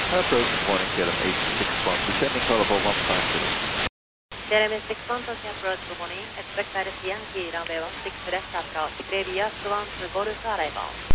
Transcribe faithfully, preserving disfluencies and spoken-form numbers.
Approach, good morning, K L M eight six one, descending call for one five zero. K L M eight six one to approach, good morning, expect Yankee runway one six left approach, previous one to Golf arrival.